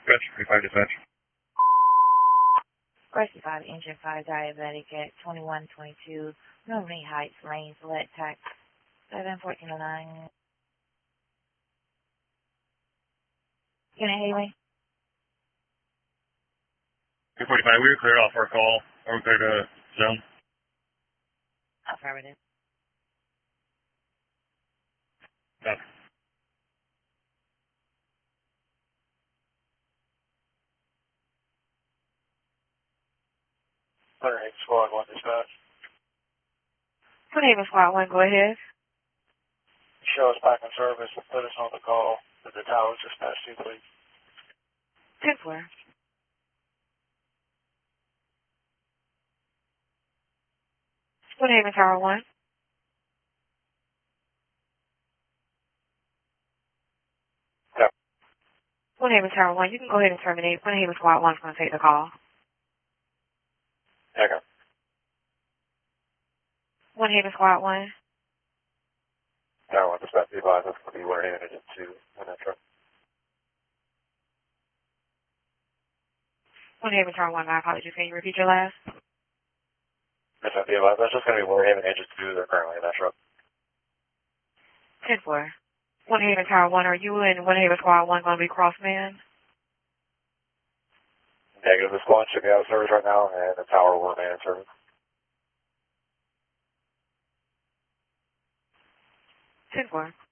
dispatch, 35 dispatch. Question 5, engine 5, diabetic at 2122, Normandy Heights, Lane, select tax 71409. Can I hear me? 245, we were cleared off our call. Are we cleared to zone? Affirmative. No. Squad 1 dispatch. Good evening, Squad 1, go ahead. Show us back in service and put us on the call to the towers dispatch 2, please. 10-4. Good evening, Tower 1. Yeah. Good evening, Tower 1. You can go ahead and terminate. Good evening, Squad 1 is going to take the call. Okay. Good evening, Squad 1. Tower 1 dispatch, be advised, that's going to be Warhaven Engine 2 in that truck. Good evening, Tower 1. My apologies. Can you repeat your last? That's not be advised, that's just going to be Warhaven Engine 2, they're currently in that truck. 10-4. Good evening, Tower 1. Are you and Good evening, Squad 1 going to be cross-manned? Negative, the squad should be out of service right now, and the tower will remain in service. 10-4.